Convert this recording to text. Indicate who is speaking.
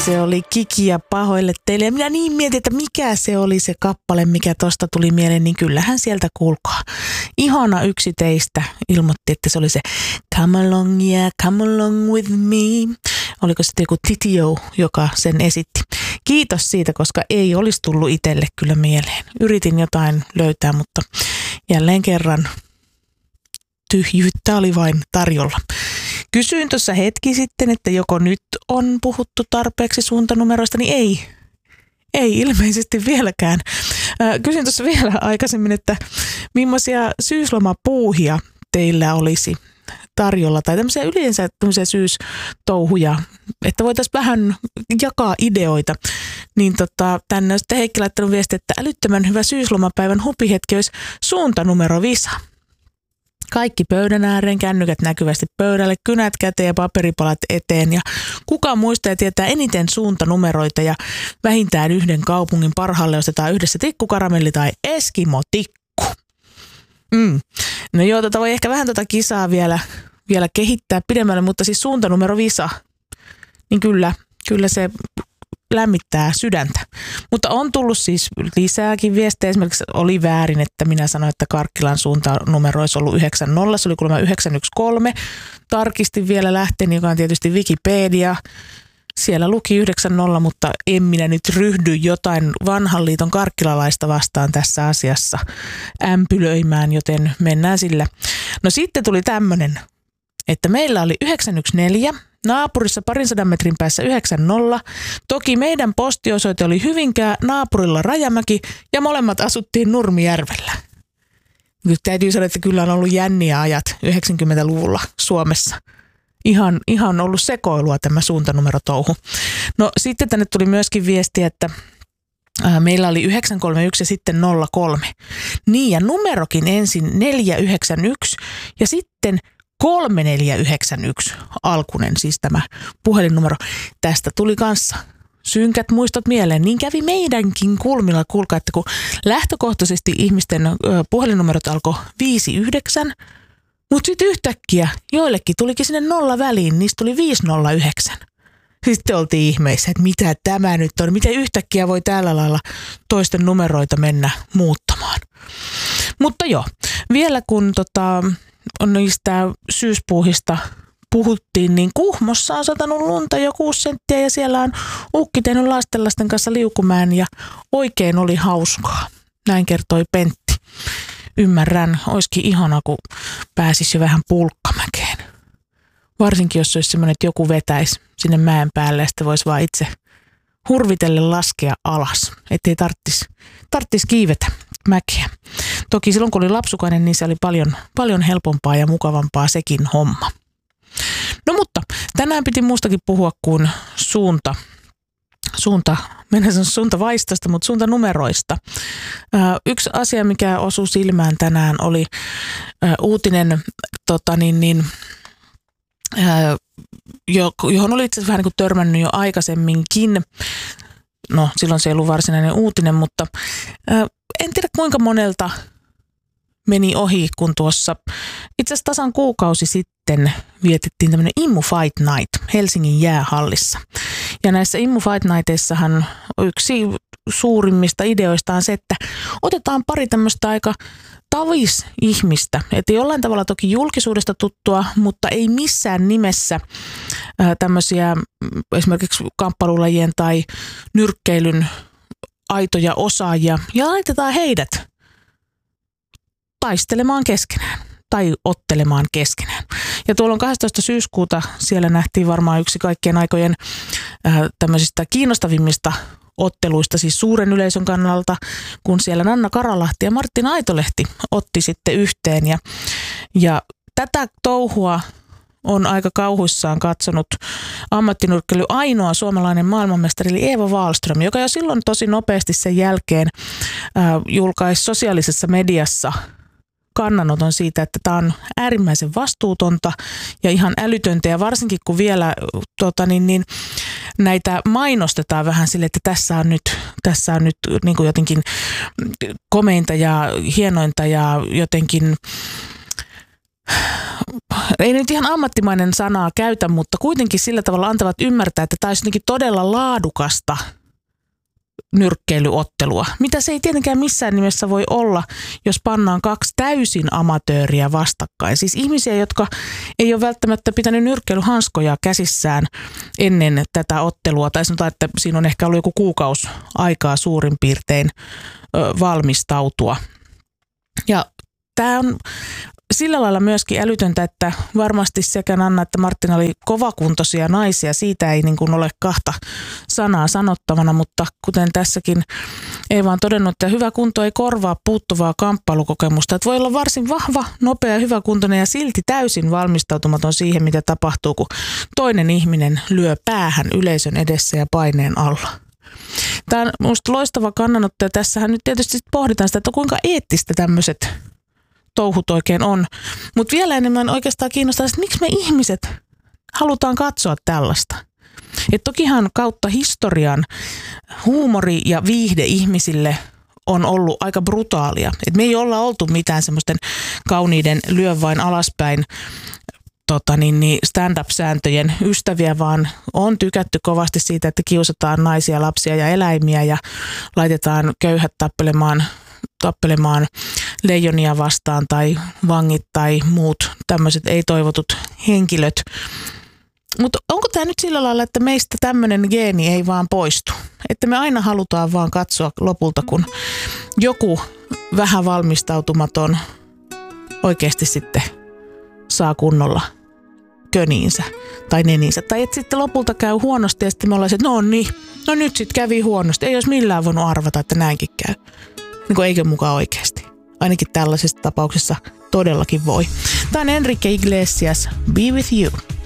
Speaker 1: Se oli Kiki ja pahoille teille. Ja minä niin mietin, että mikä se oli se kappale, mikä tosta tuli mieleen, niin kyllähän sieltä kuulkaa. Ihana yksi teistä ilmoitti, että se oli se Come along, yeah, come along with me. Oliko sitten joku Titio, joka sen esitti. Kiitos siitä, koska ei olisi tullut itselle kyllä mieleen. Yritin jotain löytää, mutta jälleen kerran tyhjyyttä oli vain tarjolla. Kysyin tuossa hetki sitten, että joko nyt on puhuttu tarpeeksi suuntanumeroista, niin ei ilmeisesti vieläkään. Kysyin tuossa vielä aikaisemmin, että millaisia syyslomapuuhia teillä olisi tarjolla tai tämmöisiä yleensä tämmöisiä syystouhuja, että voitaisiin vähän jakaa ideoita. Niin tänne on sitten Heikki laittanut viesti, että älyttömän hyvä syyslomapäivän hupihetki olisi suuntanumerovisa. Kaikki pöydän ääreen, kännykät näkyvästi pöydälle, kynät käteen ja paperipalat eteen. Ja kuka muistaa ja tietää eniten suuntanumeroita ja vähintään yhden kaupungin parhaalle ostetaan yhdessä tikkukaramelli tai eskimotikku. No joo, voi ehkä vähän kisaa vielä kehittää pidemmälle, mutta siis suuntanumerovisa, niin kyllä se lämmittää sydäntä. Mutta on tullut siis lisääkin viestejä. Esimerkiksi oli väärin, että minä sanoin, että Karkkilan suuntanumero olisi ollut 90. Se oli kuulemma 913. Tarkistin vielä lähteeni, joka on tietysti Wikipedia. Siellä luki 90, mutta en minä nyt ryhdy jotain vanhan liiton karkkilalaista vastaan tässä asiassa ämpylöimään, joten mennään sillä. No sitten tuli tämmöinen, että meillä oli 914, naapurissa 200 metrin päässä 90. Toki meidän postiosoite oli Hyvinkää, naapurilla Rajamäki ja molemmat asuttiin Nurmijärvellä. Nyt täytyy sanoa, että kyllä on ollut jänniä ajat 90-luvulla Suomessa. Ihan ollut sekoilua tämä suuntanumerotouhu. No sitten tänne tuli myöskin viesti, että meillä oli 931 ja sitten 03. Niin ja numerokin ensin 491 ja sitten 3491 alkunen, siis tämä puhelinnumero. Tästä tuli kanssa synkät muistot mieleen. Niin kävi meidänkin kulmilla, kuulkaa, että kun lähtökohtaisesti ihmisten puhelinnumerot alkoi 59, mutta sitten yhtäkkiä joillekin tulikin sinne 0 väliin, niistä tuli 509. Sitten oltiin ihmeissä, että mitä tämä nyt on, miten yhtäkkiä voi tällä lailla toisten numeroita mennä muuttamaan. Mutta joo, vielä kun on niistä syyspuuhista puhuttiin, niin Kuhmossa on satanut lunta jo 6 senttiä ja siellä on ukki tehnyt lastenlasten kanssa liukumäen ja oikein oli hauskaa. Näin kertoi Pentti. Ymmärrän, olisikin ihana, kun pääsisi jo vähän pulkkamäkeen. Varsinkin, jos olisi semmoinen, että joku vetäisi sinne mäen päälle ja sitten voisi vaan itse hurvitelle laskea alas, ettei tarvitsisi kiivetä mäkeä. Toki silloin, kun oli lapsukainen, niin se oli paljon helpompaa ja mukavampaa sekin homma. No mutta tänään piti muustakin puhua kuin suuntavaistosta, mutta suuntanumeroista. Yksi asia, mikä osui silmään tänään, oli uutinen, johon oli itse asiassa vähän niin kuin törmännyt jo aikaisemminkin. No, silloin se ei ollut varsinainen uutinen, mutta en tiedä kuinka monelta meni ohi, kun tuossa itse asiassa tasan kuukausi sitten vietettiin tämmöinen Immu Fight Night Helsingin jäähallissa. Ja näissä Immu Fight Nighteissahan yksi suurimmista ideoista on se, että otetaan pari tämmöistä aika tavis-ihmistä. Että jollain tavalla toki julkisuudesta tuttua, mutta ei missään nimessä tämmöisiä esimerkiksi kamppailulajien tai nyrkkeilyn aitoja osaajia. Ja laitetaan heidät taistelemaan keskenään tai ottelemaan keskenään. Ja tuolla on 12. syyskuuta siellä nähtiin varmaan yksi kaikkien aikojen tämmöisistä kiinnostavimmista otteluista, siis suuren yleisön kannalta, kun siellä Nanna Karalahti ja Martin Aitolehti otti sitten yhteen. Ja tätä touhua on aika kauhuissaan katsonut ammattinyrkkeily ainoa suomalainen maailmanmestari eli Eeva Wahlström, joka jo silloin tosi nopeasti sen jälkeen julkaisi sosiaalisessa mediassa kannanoton siitä, että tämä on äärimmäisen vastuutonta ja ihan älytöntä ja varsinkin kun vielä näitä mainostetaan vähän sille, että tässä on nyt niin kuin jotenkin komeinta ja hienointa ja jotenkin ei nyt ihan ammattimainen sanaa käytä, mutta kuitenkin sillä tavalla antavat ymmärtää, että tämä olisi jotenkin todella laadukasta nyrkkeilyottelua. Mitä se ei tietenkään missään nimessä voi olla, jos pannaan kaksi täysin amatööriä vastakkain. Siis ihmisiä, jotka ei ole välttämättä pitänyt nyrkkeilyhanskoja käsissään ennen tätä ottelua. Tai sanotaan, että siinä on ehkä ollut joku kuukausi aikaa suurin piirtein valmistautua. Ja tämä on sillä lailla myöskin älytöntä, että varmasti sekä Nanna että Marttina oli kovakuntoisia naisia. Siitä ei niin kuin ole kahta sanaa sanottavana, mutta kuten tässäkin Eeva on todennut, että hyvä kunto ei korvaa puuttuvaa kamppailukokemusta. Että voi olla varsin vahva, nopea, hyväkuntoinen ja silti täysin valmistautumaton siihen, mitä tapahtuu, kun toinen ihminen lyö päähän yleisön edessä ja paineen alla. Tämä on minusta loistava kannanotto ja tässähän nyt tietysti pohditaan sitä, että kuinka eettistä tämmöiset touhut oikein on. Mutta vielä enemmän oikeastaan kiinnostaa, että miksi me ihmiset halutaan katsoa tällaista. Et tokihan kautta historian huumori ja viihde ihmisille on ollut aika brutaalia. Et me ei olla oltu mitään semmoisten kauniiden lyö vain alaspäin stand-up-sääntöjen ystäviä, vaan on tykätty kovasti siitä, että kiusataan naisia, lapsia ja eläimiä ja laitetaan köyhät tappelemaan leijonia vastaan tai vangit tai muut tämmöiset ei-toivotut henkilöt. Mutta onko tämä nyt sillä lailla, että meistä tämmöinen geeni ei vaan poistu? Että me aina halutaan vaan katsoa lopulta, kun joku vähän valmistautumaton oikeasti sitten saa kunnolla köniinsä tai neninsä. Tai että sitten lopulta käy huonosti ja sitten me ollaan se, että no nyt sitten kävi huonosti. Ei olisi millään voinut arvata, että näinkin käy. Niin kuin eikö mukaan oikeasti. Ainakin tällaisessa tapauksessa todellakin voi. Tämä on Enrique Iglesias, Be With You.